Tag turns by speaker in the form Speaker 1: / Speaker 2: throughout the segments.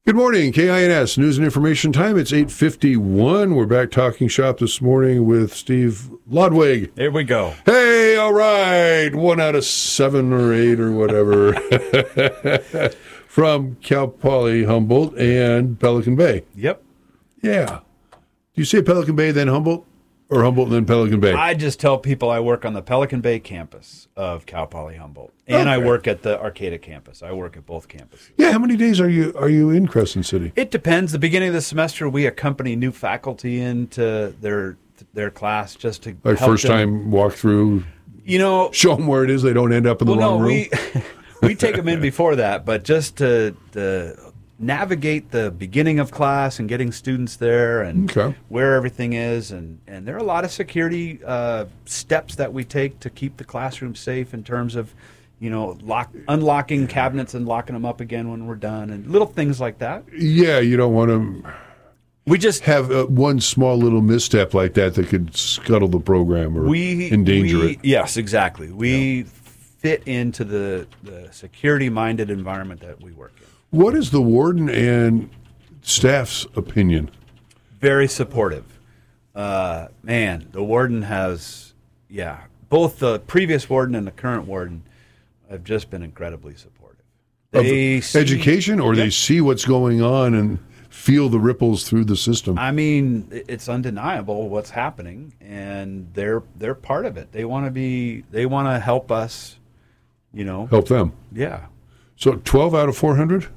Speaker 1: Good morning, KINS News and Information Time. It's 8:51. We're back talking shop this morning with Steve Lodwig.
Speaker 2: Here we go.
Speaker 1: Hey, all right. 1 out of 7 or 8 or whatever from Cal Poly Humboldt and Pelican Bay.
Speaker 2: Yep.
Speaker 1: Yeah. Do you say Pelican Bay then Humboldt, or Humboldt and then Pelican Bay?
Speaker 2: I just tell people I work on the Pelican Bay campus of Cal Poly Humboldt, and I work at the Arcata campus. I work at both campuses.
Speaker 1: Yeah. How many days are you in Crescent City?
Speaker 2: It depends. The beginning of the semester, we accompany new faculty into their class just to
Speaker 1: Like
Speaker 2: help
Speaker 1: first
Speaker 2: them.
Speaker 1: time walk through,
Speaker 2: You know,
Speaker 1: show them where it is. They don't end up in the wrong room.
Speaker 2: we take them in before that, but just to navigate the beginning of class and getting students there and where everything is, and there are a lot of security steps that we take to keep the classroom safe in terms of, unlocking cabinets and locking them up again when we're done, and little things like that.
Speaker 1: Yeah, you don't want to.
Speaker 2: We just
Speaker 1: have one small little misstep like that could scuttle the program or endanger it.
Speaker 2: Yes, exactly. We fit into the security-minded environment that we work in.
Speaker 1: What is the warden and staff's opinion?
Speaker 2: Very supportive. The warden has, both the previous warden and the current warden have just been incredibly supportive. They see
Speaker 1: education, or they see what's going on and feel the ripples through the system.
Speaker 2: I mean, it's undeniable what's happening, and they're part of it. They want to help us,
Speaker 1: help them.
Speaker 2: Yeah.
Speaker 1: So 12 out of 400?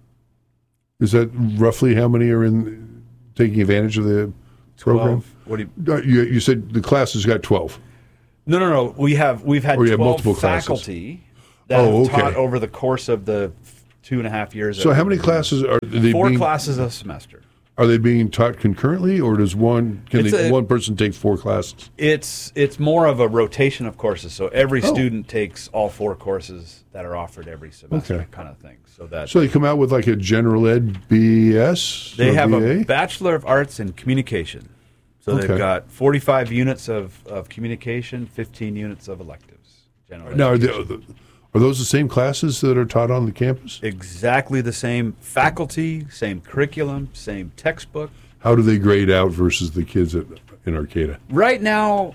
Speaker 1: Is that roughly how many are in taking advantage of the program?
Speaker 2: 12. What do
Speaker 1: you said the class has got 12.
Speaker 2: No. We've had 12
Speaker 1: multiple
Speaker 2: faculty that have taught over the course of the 2.5 years.
Speaker 1: So how many classes are they?
Speaker 2: 4 classes a semester.
Speaker 1: Are they being taught concurrently, or does one person take 4 classes?
Speaker 2: It's more of a rotation of courses. So every student takes all 4 courses that are offered every semester, kind of thing. So
Speaker 1: they come out with like a general ed BS.
Speaker 2: They have
Speaker 1: BA?
Speaker 2: a Bachelor of Arts in Communication. So they've got 45 units of communication, 15 units of electives.
Speaker 1: Now, are those the same classes that are taught on the campus?
Speaker 2: Exactly the same faculty, same curriculum, same textbook.
Speaker 1: How do they grade out versus the kids in Arcata?
Speaker 2: Right now,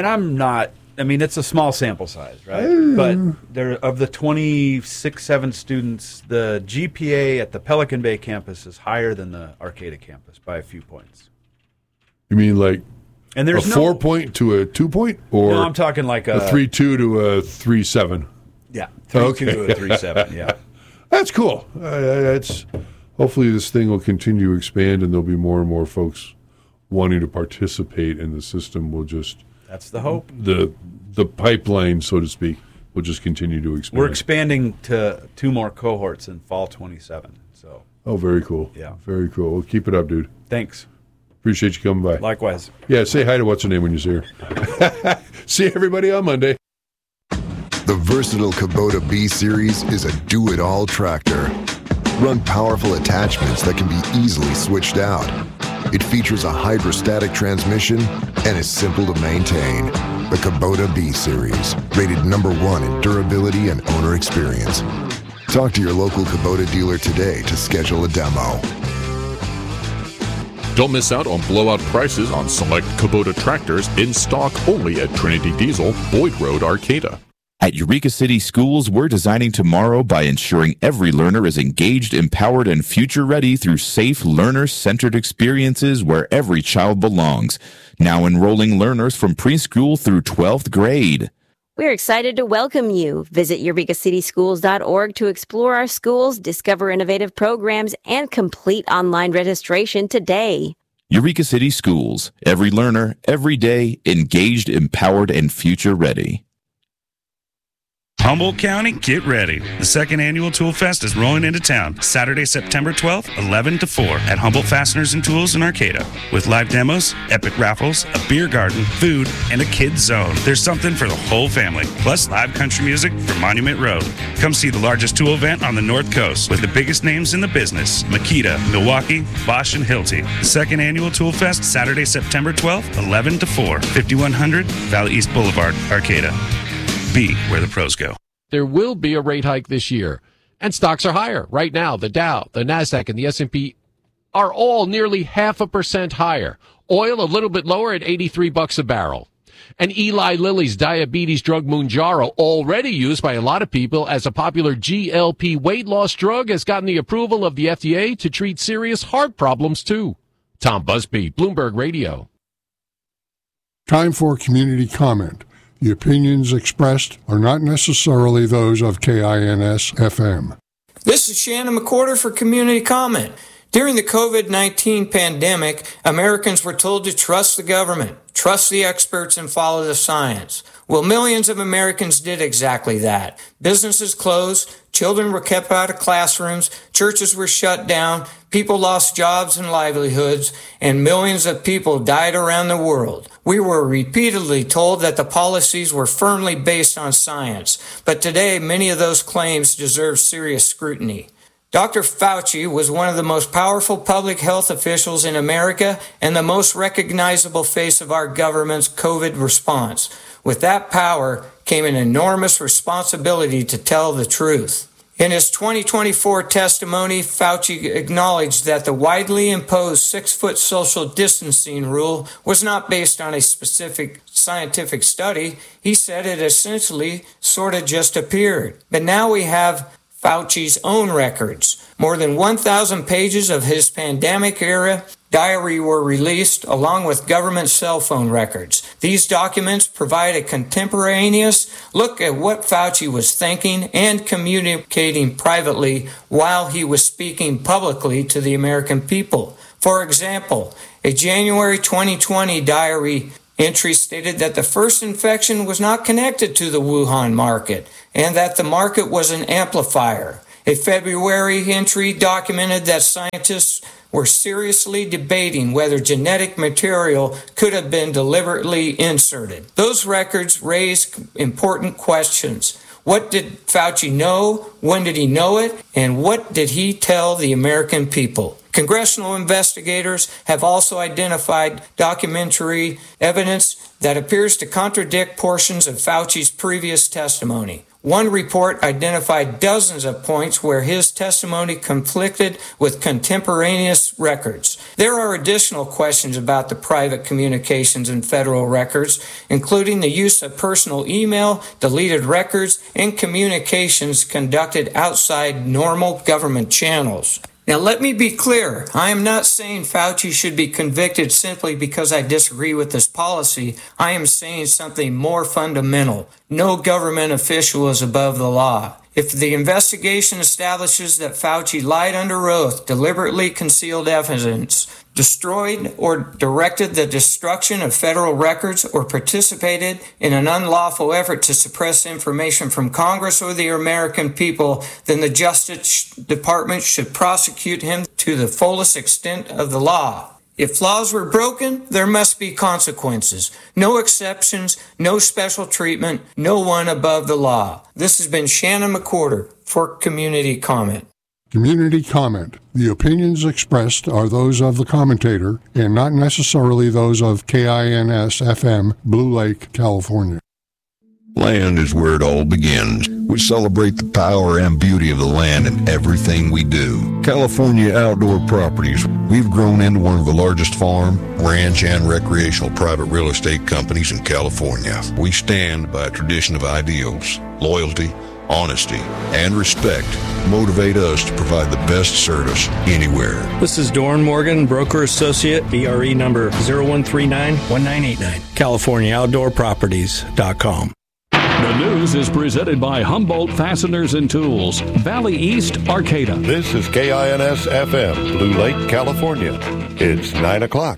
Speaker 2: and it's a small sample size, right? But of the 26-7 students, the GPA at the Pelican Bay campus is higher than the Arcata campus by a few points.
Speaker 1: You mean like
Speaker 2: and there's
Speaker 1: a 4-point to a 2-point? Or
Speaker 2: no, I'm talking like
Speaker 1: a 3.2 to a 3.7?
Speaker 2: Yeah, 3.2 to a 3.7, yeah.
Speaker 1: That's cool. Hopefully this thing will continue to expand, and there'll be more and more folks wanting to participate, and the system will just...
Speaker 2: That's the hope.
Speaker 1: The pipeline, so to speak, will just continue to expand.
Speaker 2: We're expanding to 2 more cohorts in fall 27. So.
Speaker 1: Oh, very cool.
Speaker 2: Yeah. Very
Speaker 1: cool. Well, keep it up, dude.
Speaker 2: Thanks.
Speaker 1: Appreciate you coming by.
Speaker 2: Likewise.
Speaker 1: Yeah, say hi to what's-her-name when you see her. See everybody on Monday.
Speaker 3: The versatile Kubota B-Series is a do-it-all tractor. Run powerful attachments that can be easily switched out. It features a hydrostatic transmission and is simple to maintain. The Kubota B-Series, rated #1 in durability and owner experience. Talk to your local Kubota dealer today to schedule a demo.
Speaker 4: Don't miss out on blowout prices on select Kubota tractors in stock only at Trinity Diesel, Boyd Road, Arcata.
Speaker 5: At Eureka City Schools, we're designing tomorrow by ensuring every learner is engaged, empowered, and future-ready through safe, learner-centered experiences where every child belongs. Now enrolling learners from preschool through 12th grade.
Speaker 6: We're excited to welcome you. Visit EurekaCitySchools.org to explore our schools, discover innovative programs, and complete online registration today.
Speaker 5: Eureka City Schools. Every learner, every day, engaged, empowered, and future-ready.
Speaker 7: Humboldt County, get ready. The second annual Tool Fest is rolling into town Saturday, September 12th, 11 to 4 at Humboldt Fasteners and Tools in Arcata. With live demos, epic raffles, a beer garden, food, and a kids zone. There's something for the whole family, plus live country music from Monument Road. Come see the largest tool event on the North Coast with the biggest names in the business: Makita, Milwaukee, Bosch, and Hilti. The second annual Tool Fest, Saturday, September 12th, 11 to 4, 5100 Valley East Boulevard, Arcata. Be where the pros go.
Speaker 8: There will be a rate hike this year. And stocks are higher. Right now, the Dow, the NASDAQ, and the S&P are all nearly 0.5% higher. Oil a little bit lower at $83 a barrel. And Eli Lilly's diabetes drug Mounjaro, already used by a lot of people as a popular GLP weight loss drug, has gotten the approval of the FDA to treat serious heart problems, too. Tom Busby, Bloomberg Radio.
Speaker 9: Time for community comment. The opinions expressed are not necessarily those of KINS-FM.
Speaker 10: This is Shannon McWhorter for Community Comment. During the COVID-19 pandemic, Americans were told to trust the government, trust the experts, and follow the science. Well, millions of Americans did exactly that. Businesses closed, children were kept out of classrooms, churches were shut down, people lost jobs and livelihoods, and millions of people died around the world. We were repeatedly told that the policies were firmly based on science, but today many of those claims deserve serious scrutiny. Dr. Fauci was one of the most powerful public health officials in America and the most recognizable face of our government's COVID response. With that power came an enormous responsibility to tell the truth. In his 2024 testimony, Fauci acknowledged that the widely imposed 6-foot social distancing rule was not based on a specific scientific study. He said it essentially sort of just appeared. But now we have Fauci's own records. More than 1,000 pages of his pandemic-era diary were released, along with government cell phone records. These documents provide a contemporaneous look at what Fauci was thinking and communicating privately while he was speaking publicly to the American people. For example, a January 2020 diary entry stated that the first infection was not connected to the Wuhan market and that the market was an amplifier. A February entry documented that scientists were seriously debating whether genetic material could have been deliberately inserted. Those records raise important questions. What did Fauci know? When did he know it? And what did he tell the American people? Congressional investigators have also identified documentary evidence that appears to contradict portions of Fauci's previous testimony. One report identified dozens of points where his testimony conflicted with contemporaneous records. There are additional questions about the private communications in federal records, including the use of personal email, deleted records, and communications conducted outside normal government channels. Now, let me be clear. I am not saying Fauci should be convicted simply because I disagree with this policy. I am saying something more fundamental. No government official is above the law. If the investigation establishes that Fauci lied under oath, deliberately concealed evidence, destroyed or directed the destruction of federal records, or participated in an unlawful effort to suppress information from Congress or the American people, then the Justice Department should prosecute him to the fullest extent of the law. If laws were broken, there must be consequences. No exceptions, no special treatment, no one above the law. This has been Shannon McWhorter for Community Comment.
Speaker 9: Community comment. The opinions expressed are those of the commentator and not necessarily those of KINS-FM, Blue Lake, California.
Speaker 11: Land is where it all begins. We celebrate the power and beauty of the land in everything we do. California Outdoor Properties. We've grown into one of the largest farm, ranch, and recreational private real estate companies in California. We stand by a tradition of ideals, loyalty, honesty, and respect motivate us to provide the best service anywhere.
Speaker 12: This is Doran Morgan, broker associate, BRE number 01391989, CaliforniaOutdoorProperties.com.
Speaker 13: The news is presented by Humboldt Fasteners and Tools, Valley East, Arcata.
Speaker 14: This is KINS-FM, Blue Lake, California. It's 9 o'clock.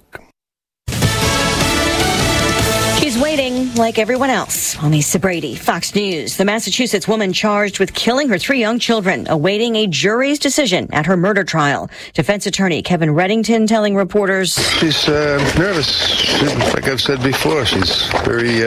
Speaker 15: She's waiting, like everyone else. Lisa Brady, Fox News. The Massachusetts woman charged with killing her 3 young children, awaiting a jury's decision at her murder trial. Defense attorney Kevin Reddington telling reporters,
Speaker 16: she's nervous. Like I've said before, she's very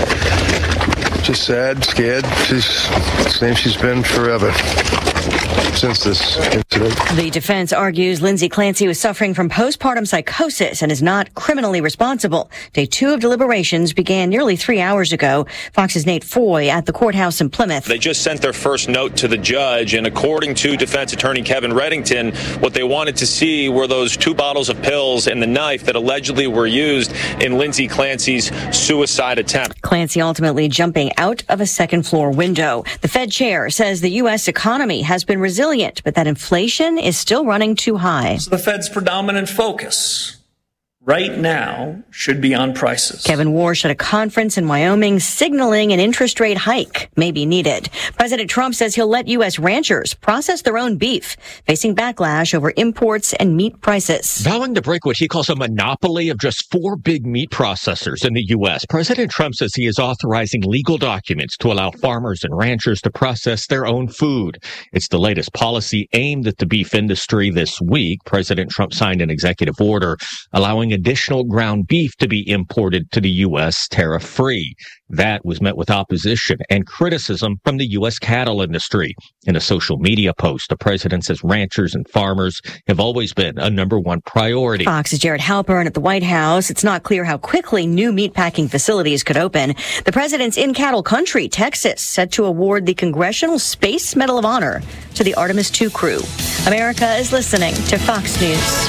Speaker 16: just sad, scared. She's the same she's been forever. since this incident.
Speaker 15: The defense argues Lindsay Clancy was suffering from postpartum psychosis and is not criminally responsible. Day 2 of deliberations began nearly 3 hours ago. Fox's Nate Foy at the courthouse in Plymouth.
Speaker 17: They just sent their first note to the judge, and according to defense attorney Kevin Reddington, what they wanted to see were those 2 bottles of pills and the knife that allegedly were used in Lindsay Clancy's suicide attempt.
Speaker 15: Clancy ultimately jumping out of a second-floor window. The Fed chair says the U.S. economy has been resilient, but that inflation is still running too high.
Speaker 18: So the Fed's predominant focus right now should be on prices.
Speaker 15: Kevin Warsh at a conference in Wyoming signaling an interest rate hike may be needed. President Trump says he'll let U.S. ranchers process their own beef, facing backlash over imports and meat prices.
Speaker 8: Vowing to break what he calls a monopoly of just 4 big meat processors in the U.S., President Trump says he is authorizing legal documents to allow farmers and ranchers to process their own food. It's the latest policy aimed at the beef industry. This week, President Trump signed an executive order allowing additional ground beef to be imported to the U.S. tariff-free. That was met with opposition and criticism from the U.S. cattle industry. In a social media post, the president says ranchers and farmers have always been a number one priority.
Speaker 15: Fox's Jared Halpern at the White House. It's not clear how quickly new meatpacking facilities could open. The president's in cattle country, Texas, set to award the Congressional Space Medal of Honor to the Artemis II crew. America is listening to Fox News.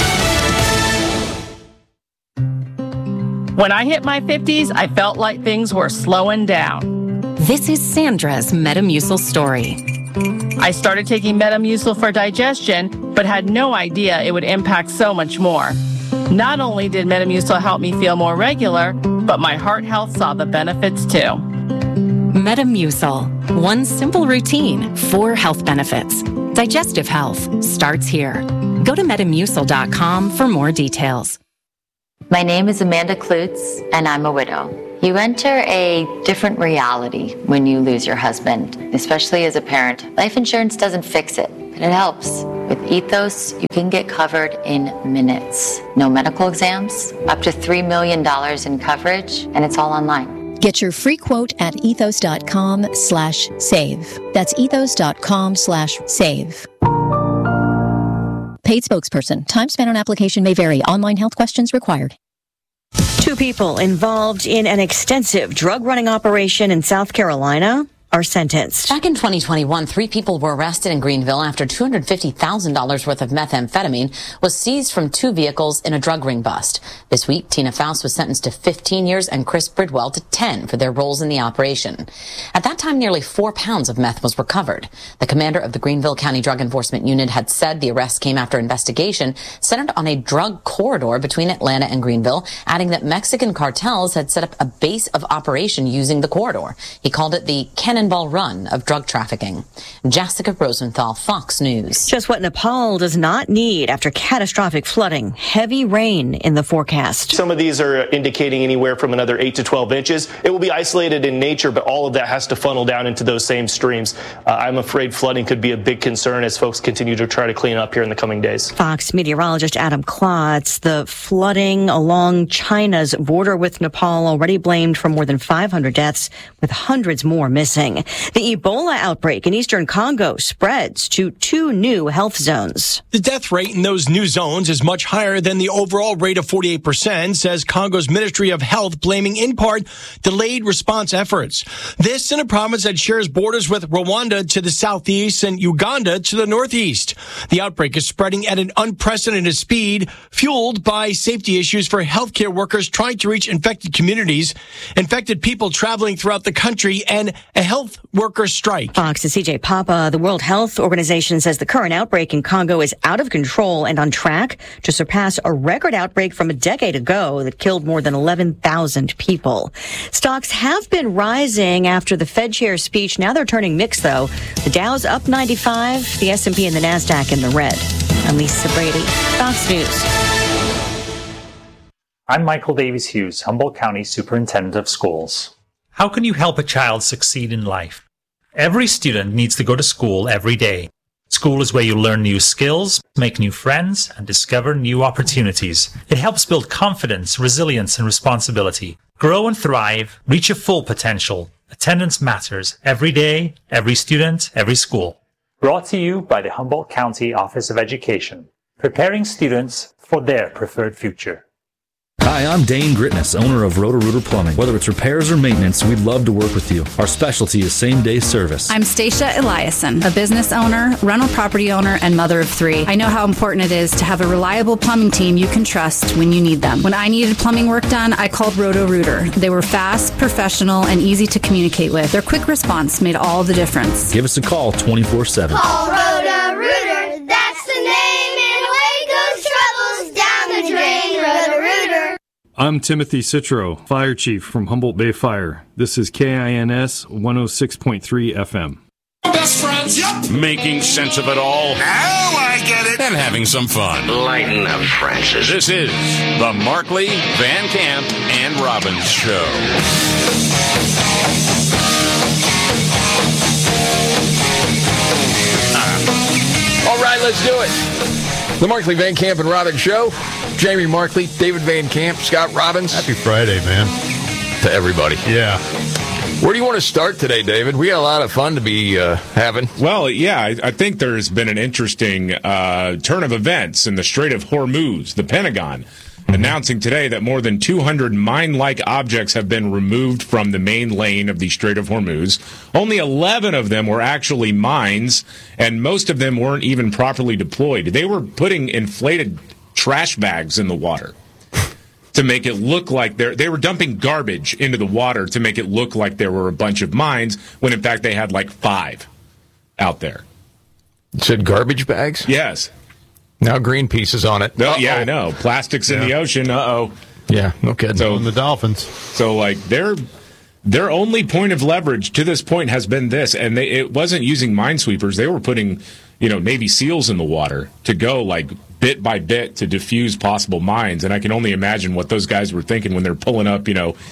Speaker 19: When I hit my 50s, I felt like things were slowing down.
Speaker 20: This is Sandra's Metamucil story.
Speaker 19: I started taking Metamucil for digestion, but had no idea it would impact so much more. Not only did Metamucil help me feel more regular, but my heart health saw the benefits too.
Speaker 20: Metamucil. One simple routine, 4 health benefits. Digestive health starts here. Go to Metamucil.com for more details.
Speaker 21: My name is Amanda Klutz, and I'm a widow. You enter a different reality when you lose your husband, especially as a parent. Life insurance doesn't fix it, but it helps. With Ethos, you can get covered in minutes. No medical exams, up to $3 million in coverage, and it's all online.
Speaker 22: Get your free quote at ethos.com/save. That's ethos.com/save. Paid spokesperson. Time spent on application may vary. Online health questions required.
Speaker 15: 2 people involved in an extensive drug running operation in South Carolina are sentenced.
Speaker 23: Back in 2021, 3 people were arrested in Greenville after $250,000 worth of methamphetamine was seized from 2 vehicles in a drug ring bust. This week, Tina Faust was sentenced to 15 years and Chris Bridwell to 10 for their roles in the operation. At that time, nearly 4 pounds of meth was recovered. The commander of the Greenville County Drug Enforcement Unit had said the arrest came after investigation centered on a drug corridor between Atlanta and Greenville, adding that Mexican cartels had set up a base of operation using the corridor. He called it the Cannonball Run of drug trafficking. Jessica Rosenthal, Fox News.
Speaker 15: Just what Nepal does not need after catastrophic flooding. Heavy rain in the forecast.
Speaker 24: Some of these are indicating anywhere from another 8 to 12 inches. It will be isolated in nature, but all of that has to funnel down into those same streams. I'm afraid flooding could be a big concern as folks continue to try to clean up here in the coming days.
Speaker 15: Fox meteorologist Adam Klotz. The flooding along China's border with Nepal already blamed for more than 500 deaths, with hundreds more missing. The Ebola outbreak in eastern Congo spreads to 2 new health zones.
Speaker 25: The death rate in those new zones is much higher than the overall rate of 48%, says Congo's Ministry of Health, blaming in part delayed response efforts. This in a province that shares borders with Rwanda to the southeast and Uganda to the northeast. The outbreak is spreading at an unprecedented speed, fueled by safety issues for healthcare workers trying to reach infected communities, infected people traveling throughout the country, and a health worker strike.
Speaker 15: Fox's CJ Papa. The World Health Organization says the current outbreak in Congo is out of control and on track to surpass a record outbreak from a decade ago that killed more than 11,000 people. Stocks have been rising after the Fed chair's speech. Now they're turning mixed, though. The Dow's up 95, the S&P and the NASDAQ in the red. I'm Lisa Brady, Fox News.
Speaker 26: I'm Michael Davies Hughes, Humboldt County Superintendent of Schools. How can you help a child succeed in life? Every student needs to go to school every day. School is where you learn new skills, make new friends, and discover new opportunities. It helps build confidence, resilience, and responsibility. Grow and thrive, reach your full potential. Attendance matters every day, every student, every school. Brought to you by the Humboldt County Office of Education, preparing students for their preferred future.
Speaker 1: Hi, I'm Dane Gritness, owner of Roto-Rooter Plumbing. Whether it's repairs or maintenance, we'd love to work with you. Our specialty is same-day service.
Speaker 2: I'm Stacia Eliason, a business owner, rental property owner, and mother of 3. I know how important it is to have a reliable plumbing team you can trust when you need them. When I needed plumbing work done, I called Roto-Rooter. They were fast, professional, and easy to communicate with. Their quick response made all the difference.
Speaker 1: Give us a call 24/7.
Speaker 3: Call Roto-Rooter. That's the name, and away goes troubles down the drain. Roto-Rooter.
Speaker 4: I'm Timothy Citro, Fire Chief from Humboldt Bay Fire. This is KINS 106.3 FM.
Speaker 5: Best friends, yep. Making sense of it all. Now I get it. And having some fun. Lighten up, Francis. This is the Markley, Van Camp, and Robbins Show.
Speaker 6: All right, let's do it. The Markley, Van Camp, and Robbins Show. Jamie Markley, David Van Camp, Scott Robbins.
Speaker 27: Happy Friday, man.
Speaker 6: To everybody.
Speaker 27: Yeah.
Speaker 6: Where do you want to start today, David? We got a lot of fun to be having.
Speaker 28: Well, yeah, I think there's been an interesting turn of events in the Strait of Hormuz. The Pentagon announcing today that more than 200 mine-like objects have been removed from the main lane of the Strait of Hormuz. Only 11 of them were actually mines, and most of them weren't even properly deployed. They were putting inflated trash bags in the water to make it look like they were dumping garbage into the water to make it look like there were a bunch of mines, when in fact they had like 5 out there.
Speaker 6: You said garbage bags?
Speaker 28: Yes.
Speaker 6: Now Greenpeace is on it.
Speaker 28: No, yeah, I know. Plastics in the ocean.
Speaker 6: Yeah, no kidding.
Speaker 28: So
Speaker 27: the dolphins.
Speaker 28: So like their only point of leverage to this point has been this, and it wasn't using minesweepers. They were putting, Navy SEALs in the water to go like bit by bit to defuse possible mines. And I can only imagine what those guys were thinking when they're pulling up,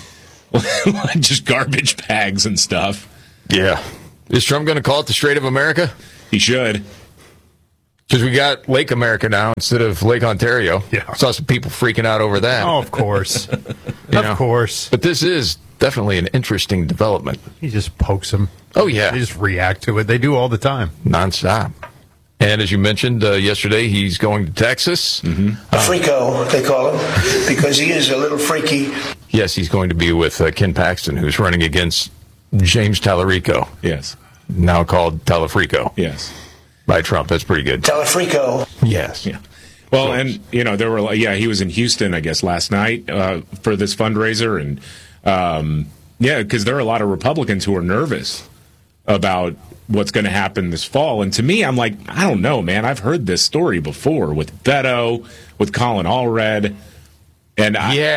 Speaker 28: just garbage bags and stuff.
Speaker 6: Yeah. Is Trump going to call it the Strait of America?
Speaker 28: He should.
Speaker 6: Because we got Lake America now instead of Lake Ontario.
Speaker 27: Yeah.
Speaker 6: Saw some people freaking out over that.
Speaker 27: Oh, of course. Of course.
Speaker 6: But this is definitely an interesting development.
Speaker 27: He just pokes them.
Speaker 6: Oh, yeah.
Speaker 27: They just react to it. They do all the time.
Speaker 6: Nonstop. And as you mentioned yesterday, he's going to Texas.
Speaker 29: Mm-hmm. A freako, they call him, because he is a little freaky.
Speaker 6: Yes, he's going to be with Ken Paxton, who's running against James Tallarico.
Speaker 28: Yes.
Speaker 6: Now called Talafrico.
Speaker 28: Yes.
Speaker 6: By Trump. That's pretty good.
Speaker 29: Talafrico.
Speaker 6: Yes.
Speaker 28: Yeah. Well, and, there were, he was in Houston, I guess, last night for this fundraiser. And, because there are a lot of Republicans who are nervous about what's going to happen this fall. And to me, I'm like, I don't know, man. I've heard this story before with Beto, with Colin Allred. And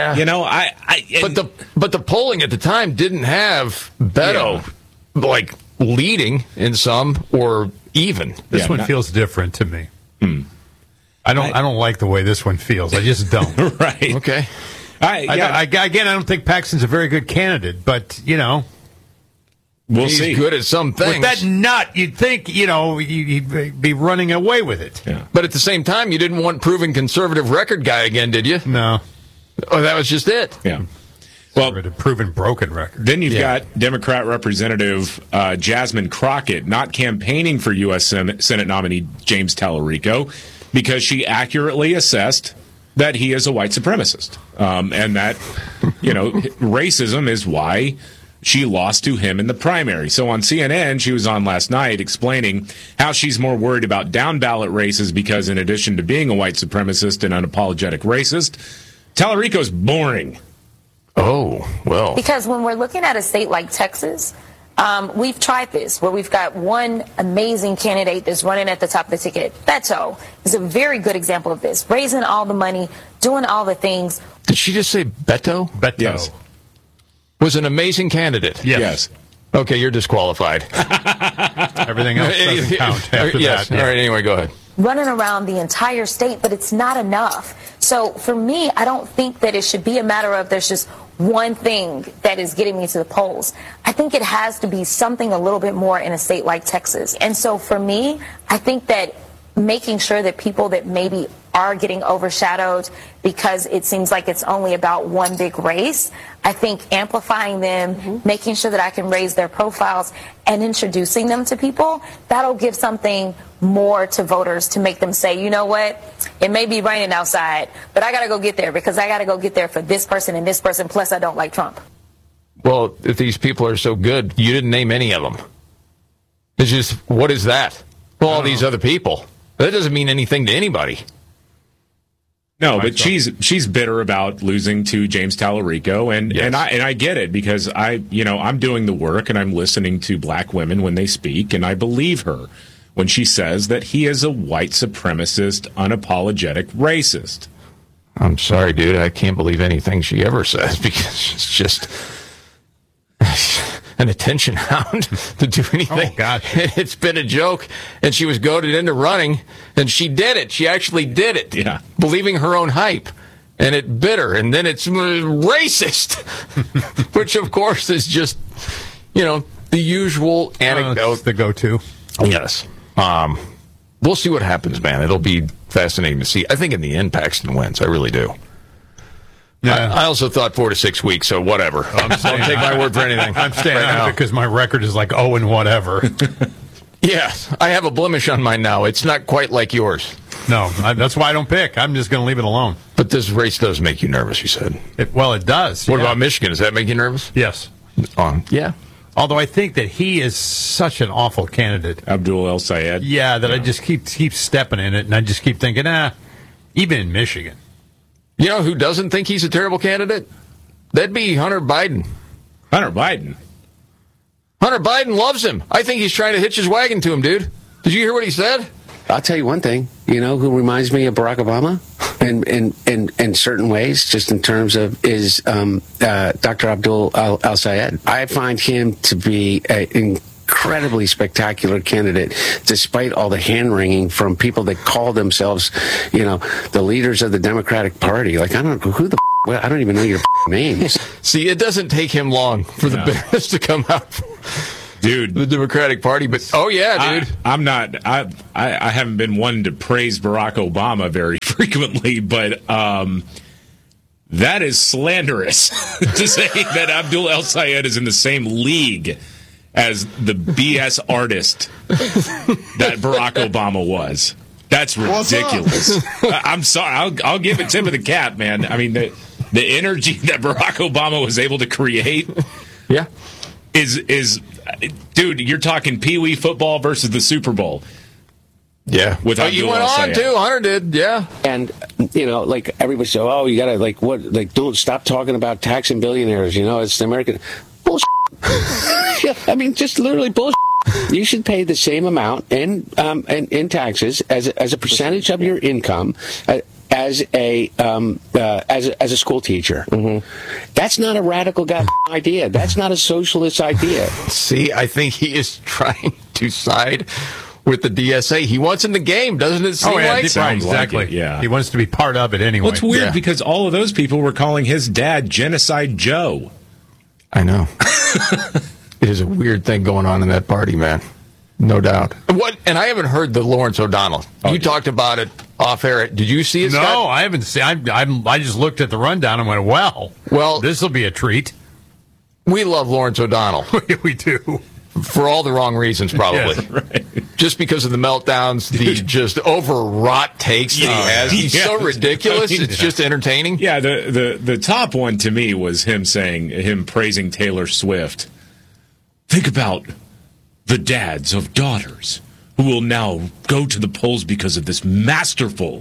Speaker 6: but the polling at the time didn't have Beto leading in some or even.
Speaker 27: This one feels different to me. I don't like the way this one feels. I just don't.
Speaker 28: Right.
Speaker 6: Okay.
Speaker 27: I don't think Paxton's a very good candidate, but
Speaker 28: we'll
Speaker 6: he's
Speaker 28: see.
Speaker 6: Good at some things.
Speaker 27: With that nut, you'd think he'd be running away with it.
Speaker 28: Yeah.
Speaker 6: But at the same time, you didn't want proven conservative record guy again, did you?
Speaker 27: No.
Speaker 6: Oh, that was just it.
Speaker 28: Yeah. Well,
Speaker 27: proven broken record.
Speaker 28: Then you've got Democrat Representative Jasmine Crockett not campaigning for U.S. Senate nominee James Tallarico because she accurately assessed that he is a white supremacist, and that racism is why she lost to him in the primary. So on CNN, she was on last night explaining how she's more worried about down-ballot races because in addition to being a white supremacist and unapologetic racist, Tallarico's boring.
Speaker 6: Oh, well.
Speaker 30: Because when we're looking at a state like Texas, we've tried this, where we've got one amazing candidate that's running at the top of the ticket. Beto is a very good example of this, raising all the money, doing all the things.
Speaker 6: Did she just say Beto?
Speaker 27: Beto.
Speaker 28: Yes.
Speaker 6: Was an amazing candidate.
Speaker 28: Yes.
Speaker 6: Okay, you're disqualified.
Speaker 27: Everything else doesn't count after that.
Speaker 6: All right, anyway, go ahead.
Speaker 30: Running around the entire state, but it's not enough. So for me, I don't think that it should be a matter of there's just one thing that is getting me to the polls. I think it has to be something a little bit more in a state like Texas. And so for me, I think that making sure that people that maybe are getting overshadowed because it seems like it's only about one big race, I think amplifying them, making sure that I can raise their profiles and introducing them to people, that'll give something more to voters to make them say, you know what, it may be raining outside, but I got to go get there because I got to go get there for this person and this person, plus I don't like Trump.
Speaker 6: Well, if these people are so good, you didn't name any of them. It's just, what is that? Well, all these other people. That doesn't mean anything to anybody.
Speaker 28: No, but she's bitter about losing to James Tallarico, and I get it because I'm doing the work and I'm listening to black women when they speak, and I believe her when she says that he is a white supremacist, unapologetic racist.
Speaker 6: I'm sorry, dude. I can't believe anything she ever says because she's just an attention hound to do anything.
Speaker 27: Oh, gosh.
Speaker 6: It's been a joke, and she was goaded into running, and she did it. She actually did it, believing her own hype, and it bit her, and then it's racist, which, of course, is just, the usual anecdote.
Speaker 27: The go-to.
Speaker 6: Yes. We'll see what happens, man. It'll be fascinating to see. I think in the end, Paxton wins. I really do. Yeah. I also thought 4 to 6 weeks, so whatever. Don't take my word for anything.
Speaker 27: I'm staying out because my record is like 0 and whatever.
Speaker 6: Yeah, I have a blemish on mine now. It's not quite like yours.
Speaker 27: No, that's why I don't pick. I'm just going to leave it alone.
Speaker 6: But this race does make you nervous, you said.
Speaker 27: It does.
Speaker 6: What about Michigan? Does that make you nervous?
Speaker 27: Yes.
Speaker 6: Yeah.
Speaker 27: Although I think that he is such an awful candidate.
Speaker 28: Abdul El Sayed.
Speaker 27: Yeah, that I just keep stepping in it, and I just keep thinking, even in Michigan.
Speaker 6: You know who doesn't think he's a terrible candidate? That'd be Hunter Biden.
Speaker 28: Hunter Biden?
Speaker 6: Hunter Biden loves him. I think he's trying to hitch his wagon to him, dude. Did you hear what he said?
Speaker 7: I'll tell you one thing. You know who reminds me of Barack Obama in certain ways, just in terms of, is Dr. Abdul El Sayed. I find him to be an incredibly spectacular candidate, despite all the hand-wringing from people that call themselves, the leaders of the Democratic Party. Like, I don't know who the I don't even know your names.
Speaker 6: See, it doesn't take him long for the bitterness to come out.
Speaker 28: Dude,
Speaker 6: the Democratic Party, but dude,
Speaker 28: I haven't been one to praise Barack Obama very frequently, but that is slanderous to say that Abdul El Sayed is in the same league as the BS artist that Barack Obama was. That's ridiculous. I'm sorry. I'll give it tip of the cap, man. I mean, the energy that Barack Obama was able to create, is dude. You're talking Pee Wee football versus the Super Bowl.
Speaker 6: Yeah,
Speaker 28: with
Speaker 6: you went on too. Hunter did, yeah.
Speaker 7: And like everybody said, you gotta don't stop talking about taxing billionaires. It's the American bullshit. Yeah, I mean, just literally bullshit. You should pay the same amount in taxes as a percentage of your income as a school teacher. Mm-hmm. That's not a radical idea. That's not a socialist idea.
Speaker 6: See, I think he is trying to side with the DSA. He wants in the game, doesn't it seem like?
Speaker 27: Right, exactly.
Speaker 28: Like it, yeah.
Speaker 27: He wants to be part of it anyway.
Speaker 28: Well, it's weird because all of those people were calling his dad Genocide Joe.
Speaker 6: I know. It is a weird thing going on in that party, man. No doubt. And I haven't heard the Lawrence O'Donnell. You talked about it off air. Did you see it, Scott?
Speaker 27: No, I haven't seen. I just looked at the rundown and went, well, this will be a treat.
Speaker 6: We love Lawrence O'Donnell.
Speaker 27: We do.
Speaker 6: For all the wrong reasons, probably.
Speaker 28: Yes, right.
Speaker 6: Just because of the meltdowns, the just overwrought takes that he has. He's so ridiculous. It's just entertaining.
Speaker 28: Yeah, the top one to me was him praising Taylor Swift. Think about the dads of daughters who will now go to the polls because of this masterful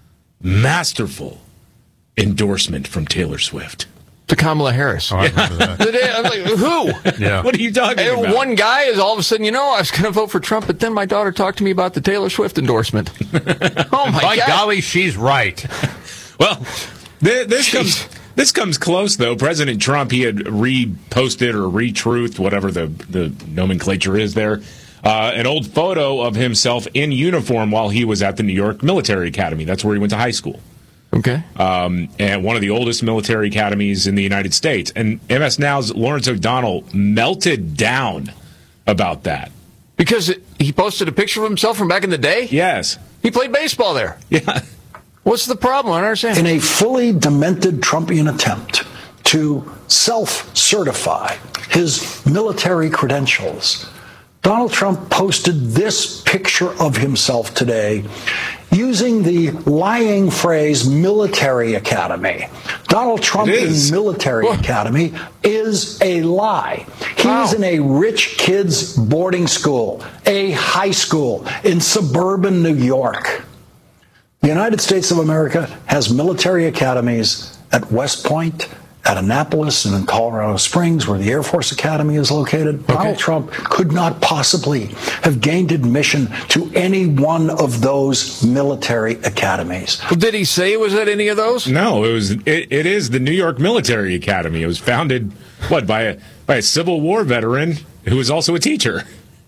Speaker 28: endorsement from Taylor Swift.
Speaker 6: To Kamala Harris.
Speaker 27: I remember that.
Speaker 6: I'm like, who?
Speaker 28: Yeah. What are you talking about?
Speaker 6: One guy is all of a sudden, I was going to vote for Trump, but then my daughter talked to me about the Taylor Swift endorsement. Oh, my God.
Speaker 27: By golly, she's right.
Speaker 28: Well, this comes close, though. President Trump, he had reposted or retruthed, whatever the nomenclature is there, an old photo of himself in uniform while he was at the New York Military Academy. That's where he went to high school.
Speaker 6: Okay.
Speaker 28: And one of the oldest military academies in the United States. And MS Now's Lawrence O'Donnell melted down about that.
Speaker 6: Because he posted a picture of himself from back in the day?
Speaker 28: Yes.
Speaker 6: He played baseball there.
Speaker 28: Yeah.
Speaker 6: What's the problem? I don't understand.
Speaker 8: In a fully demented Trumpian attempt to self-certify his military credentials, Donald Trump posted this picture of himself today using the lying phrase military academy. Donald Trump in military academy is a lie. He's in a rich kids boarding school, a high school in suburban New York. The United States of America has military academies at West Point, at Annapolis, and in Colorado Springs, where the Air Force Academy is located. Donald Trump could not possibly have gained admission to any one of those military academies.
Speaker 6: Well, did he say it was at any of those?
Speaker 28: No, it is the New York Military Academy. It was founded, by a Civil War veteran who was also a teacher.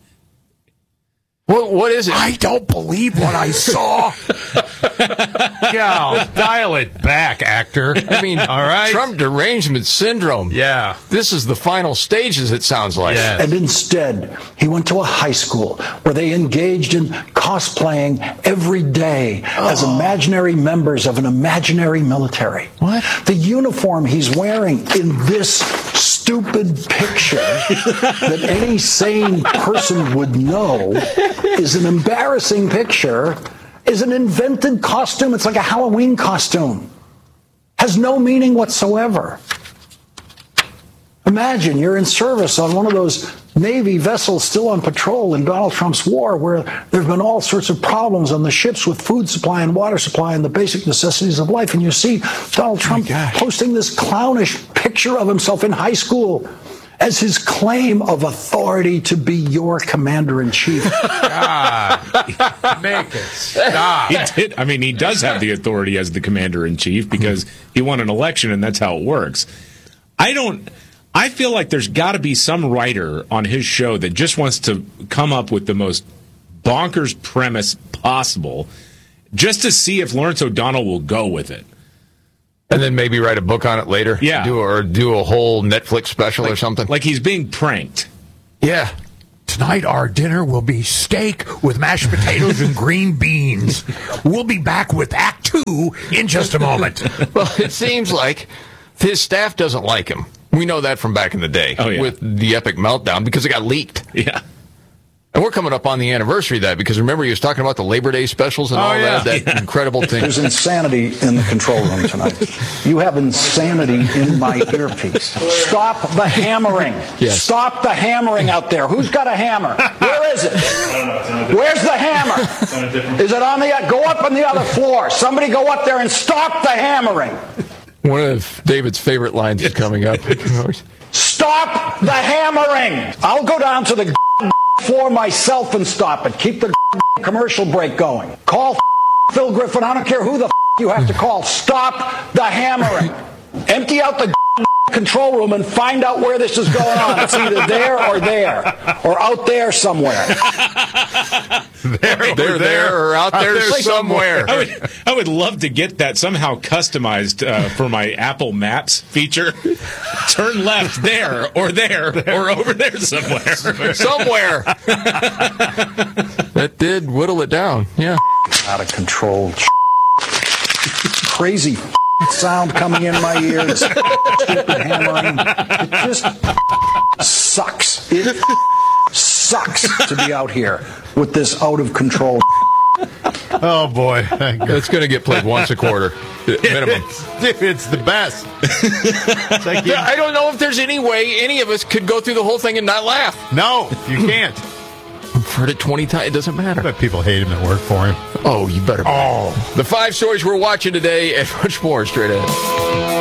Speaker 6: What is it?
Speaker 9: I don't believe what I saw.
Speaker 27: Yeah, dial it back, actor.
Speaker 6: I mean,
Speaker 27: all right.
Speaker 6: Trump derangement syndrome.
Speaker 27: Yeah.
Speaker 6: This is the final stages, it sounds like.
Speaker 8: Yes. And instead, he went to a high school where they engaged in cosplaying every day as imaginary members of an imaginary military.
Speaker 6: What?
Speaker 8: The uniform he's wearing in this stupid picture that any sane person would know is an embarrassing picture, is an invented costume. It's like a Halloween costume. Has no meaning whatsoever. Imagine you're in service on one of those Navy vessels still on patrol in Donald Trump's war, where there have been all sorts of problems on the ships with food supply and water supply and the basic necessities of life. And you see Donald Trump posting this clownish picture of himself in high school as his claim of authority to be your commander-in-chief.
Speaker 27: God, make it stop.
Speaker 28: He does have the authority as the commander-in-chief because he won an election, and that's how it works. I feel like there's got to be some writer on his show that just wants to come up with the most bonkers premise possible just to see if Lawrence O'Donnell will go with it.
Speaker 6: And then maybe write a book on it later?
Speaker 28: Yeah.
Speaker 6: Do a whole Netflix special or something?
Speaker 28: Like he's being pranked.
Speaker 6: Yeah.
Speaker 9: Tonight our dinner will be steak with mashed potatoes and green beans. We'll be back with Act 2 in just a moment.
Speaker 6: Well, it seems like his staff doesn't like him. We know that from back in the day with the epic meltdown because it got leaked.
Speaker 28: Yeah.
Speaker 6: And we're coming up on the anniversary of that because remember he was talking about the Labor Day specials and that incredible thing.
Speaker 8: There's insanity in the control room tonight. You have insanity in my earpiece. Stop the hammering.
Speaker 6: Yes.
Speaker 8: Stop the hammering out there. Who's got a hammer? Where is it? I don't know. Where's the hammer? Is it on the... Go up on the other floor. Somebody go up there and stop the hammering.
Speaker 6: One of David's favorite lines is coming up.
Speaker 8: Stop the hammering. I'll go down to the floor myself and stop it. Keep the commercial break going. Call Phil Griffin. I don't care who the you have to call. Stop the hammering. Empty out the control room and find out where this is going on. It's either there or out there somewhere.
Speaker 6: There or out there somewhere.
Speaker 28: I would love to get that somehow customized for my Apple Maps feature. Turn left there or over there somewhere.
Speaker 6: Somewhere. That did whittle it down. Yeah.
Speaker 8: Out of control. Crazy sound coming in my ears. Stupid hammering. It just sucks. It sucks to be out here with this out of control.
Speaker 27: Oh boy,
Speaker 6: it's going to get played once a quarter minimum.
Speaker 27: It's the best.
Speaker 6: I don't know if there's any way any of us could go through the whole thing and not laugh.
Speaker 27: No, you can't.
Speaker 6: I've heard it 20 times. It doesn't matter.
Speaker 27: I bet people hate him at work for him.
Speaker 6: Oh, you better. The 5 stories we're watching today and much more straight ahead.